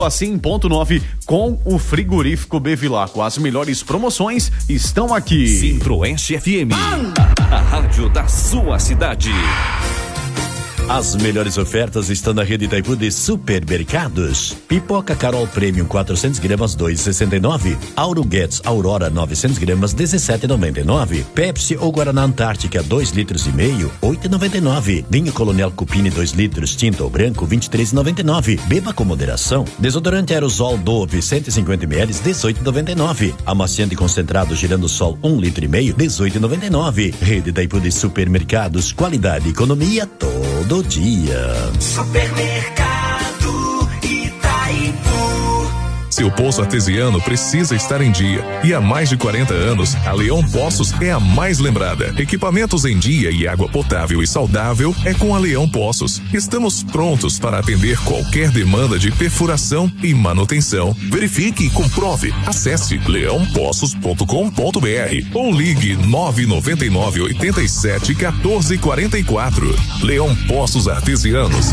Assim, ponto 9, com o frigorífico Bevilacqua. As melhores promoções estão aqui. Centro-Oeste FM, a rádio da sua cidade. As melhores ofertas estão na rede Itaipu de supermercados. Pipoca Carol Premium 400 gramas 2,69. Auro Guedes Aurora 900 gramas 17,99. Pepsi ou Guaraná Antártica 2 litros e meio 8,99. Vinho Coronel Cupini 2 litros tinto ou branco 23,99. Beba com moderação. Desodorante aerosol Dove 150 ml 18,99. Amaciante concentrado Girando Sol 1 litro e meio 18,99. Rede Itaipu de supermercados, qualidade e economia todo dia. Supermercado Itaipu. Seu poço artesiano precisa estar em dia. E há mais de 40 anos, a Leão Poços é a mais lembrada. Equipamentos em dia e água potável e saudável é com a Leão Poços. Estamos prontos para atender qualquer demanda de perfuração e manutenção. Verifique e comprove. Acesse leãopoços.com.br ou ligue 999 87 14 44. Leão Poços Artesianos.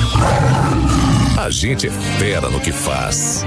A gente é fera no que faz.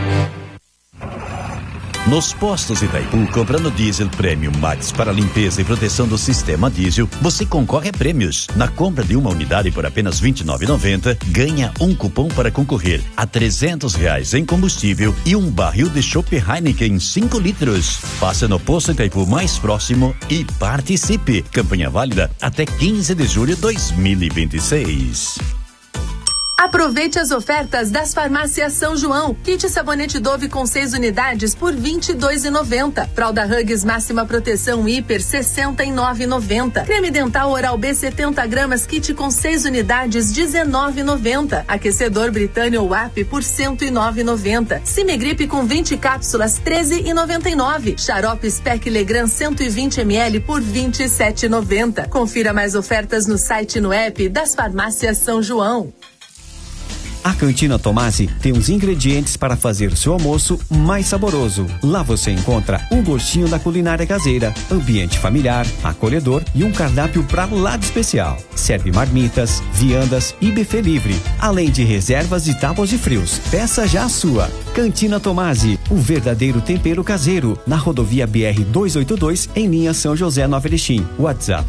Nos postos Itaipu, comprando diesel Premium Max para limpeza e proteção do sistema diesel, você concorre a prêmios. Na compra de uma unidade por apenas R$ 29,90, ganha um cupom para concorrer a R$300 em combustível e um barril de chopp Heineken 5 litros. Passe no posto Itaipu mais próximo e participe. Campanha válida até 15 de julho de 2026. Aproveite as ofertas das farmácias São João. Kit sabonete Dove com 6 unidades por R$ 22,90. Fralda Huggies máxima proteção hiper R$ 69,90. Creme dental Oral B 70 gramas kit com 6 unidades R$ 19,90. Aquecedor Britânia WAP por R$ 109,90. Cimegripe com 20 cápsulas R$ 13,99. Xarope Spec Legrand 120 ml por R$ 27,90. Confira mais ofertas no site e no app das farmácias São João. A Cantina Tomasi tem os ingredientes para fazer seu almoço mais saboroso. Lá você encontra um gostinho da culinária caseira, ambiente familiar, acolhedor e um cardápio pra lá de especial. Serve marmitas, viandas e buffet livre, além de reservas de tábuas de frios. Peça já a sua. Cantina Tomasi, o verdadeiro tempero caseiro, na rodovia BR-282, em linha São José Nova Erechim. WhatsApp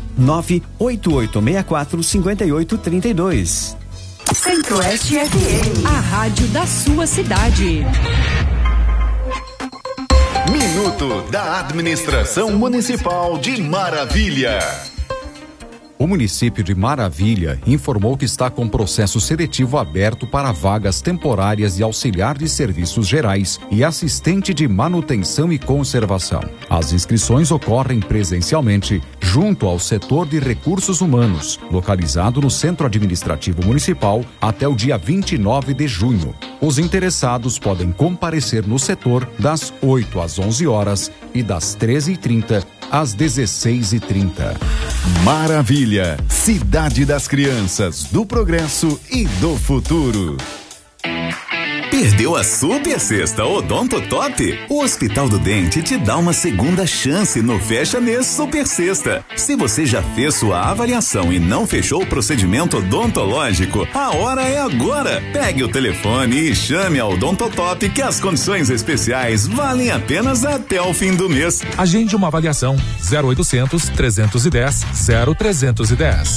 98864-5832. Centro-Oeste FM, a rádio da sua cidade. Minuto da Administração Municipal de Maravilha. O município de Maravilha informou que está com processo seletivo aberto para vagas temporárias de auxiliar de serviços gerais e assistente de manutenção e conservação. As inscrições ocorrem presencialmente junto ao setor de recursos humanos, localizado no Centro Administrativo Municipal, até o dia 29 de junho. Os interessados podem comparecer no setor das 8 às 11 horas e das 13h30 às 16h30. Maravilha, cidade das crianças, do progresso e do futuro. Perdeu a super sexta Odonto Top? O Hospital do Dente te dá uma segunda chance no Fecha Mês Super Sexta. Se você já fez sua avaliação e não fechou o procedimento odontológico, a hora é agora. Pegue o telefone e chame a Odonto Top que as condições especiais valem apenas até o fim do mês. Agende uma avaliação 0800 310 0310.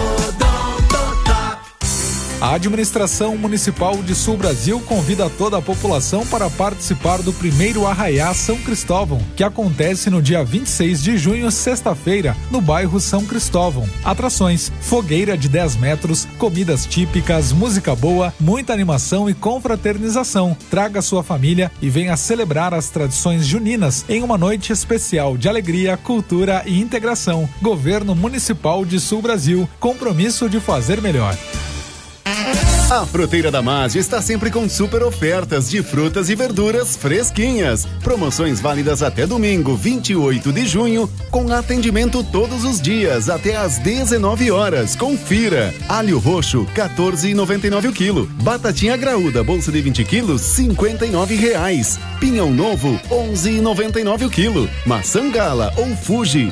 A Administração Municipal de Sul Brasil convida toda a população para participar do primeiro Arraiá São Cristóvão, que acontece no dia 26 de junho, sexta-feira, no bairro São Cristóvão. Atrações, fogueira de 10 metros, comidas típicas, música boa, muita animação e confraternização. Traga sua família e venha celebrar as tradições juninas em uma noite especial de alegria, cultura e integração. Governo Municipal de Sul Brasil, compromisso de fazer melhor. A Fruteira da Mage está sempre com super ofertas de frutas e verduras fresquinhas. Promoções válidas até domingo, 28 de junho, com atendimento todos os dias até às 19 horas. Confira. Alho roxo, R$14,99 o quilo. Batatinha graúda, bolsa de 20 quilos, R$59. Pinhão novo, R$11,99 o quilo. Maçã gala ou Fuji,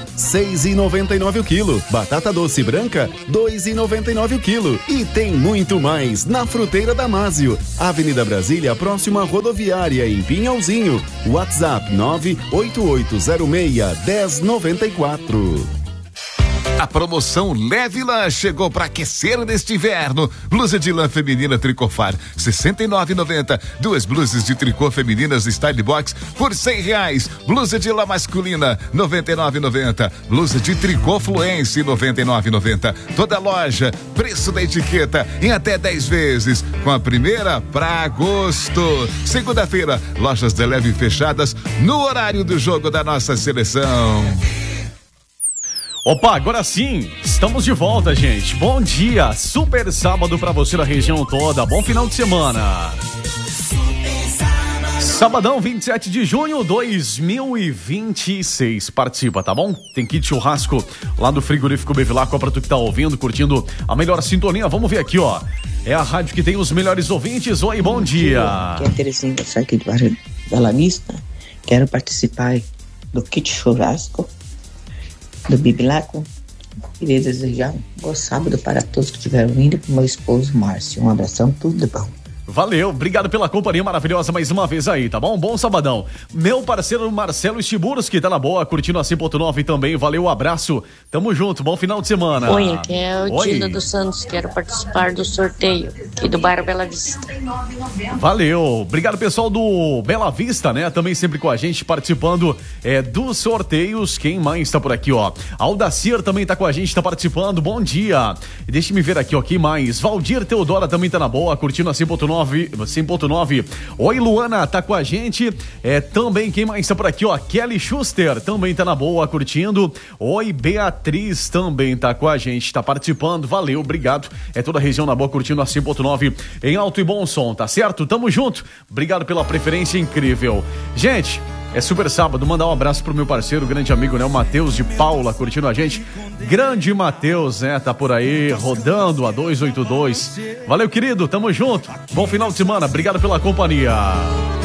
R$6,99 o quilo. Batata doce branca, R$2,99 o quilo. E tem muito mais na Fruteira Damásio, Avenida Brasília, próxima rodoviária, em Pinhalzinho. WhatsApp 98806-1094. A promoção Leve Lã chegou para aquecer neste inverno. Blusa de lã feminina Tricofar, R$ 69,90. 2 blusas de tricô femininas Style Box por R$100. Blusa de lã masculina, R$ 99,90. Blusa de tricô Fluence, R$ 99,90. Toda loja, preço da etiqueta em até 10 vezes. Com a primeira para agosto. Segunda-feira, lojas da Leve fechadas no horário do jogo da nossa seleção. Opa, agora sim, estamos de volta, gente. Bom dia, super sábado pra você da região toda. Bom final de semana. Sabadão, 27 de junho, 2026. Participa, tá bom? Tem kit churrasco lá do frigorífico Bevilacqua pra tu que tá ouvindo, curtindo a melhor sintonia. Vamos ver aqui, ó. É a rádio que tem os melhores ouvintes. Oi, bom dia. Aqui é a Terezinha, eu sou aqui do bairro Bela Vista. Quero participar do kit churrasco do Bevilacqua. Queria desejar um bom sábado para todos que estiveram vindo, para o meu esposo Márcio. Um abração, tudo de bom. Valeu, obrigado pela companhia maravilhosa mais uma vez aí, tá bom? Bom sabadão. Meu parceiro Marcelo Estiburos, que tá na boa, curtindo a 100.9 também. Valeu, abraço. Tamo junto, bom final de semana. Oi, aqui é o Dila dos Santos. Quero participar do sorteio aqui do bairro Bela Vista. Valeu, obrigado pessoal do Bela Vista, né? Também sempre com a gente participando dos sorteios. Quem mais tá por aqui, ó? Aldacir também tá com a gente, tá participando. Bom dia. Deixa-me ver aqui, ó. Quem mais? Valdir Teodora também tá na boa, curtindo a 100.9. Oi, Luana, tá com a gente. Também quem mais tá por aqui, ó? Kelly Schuster também tá na boa, curtindo. Oi, Beatriz também tá com a gente, tá participando. Valeu, obrigado. É toda a região na boa, curtindo a 100.9 em alto e bom som, tá certo? Tamo junto. Obrigado pela preferência incrível. Gente, é super sábado, mandar um abraço pro meu parceiro, grande amigo, né? O Matheus de Paula, curtindo a gente. Grande Matheus, né? Tá por aí, rodando a 282. Valeu, querido, tamo junto. Bom final de semana, obrigado pela companhia.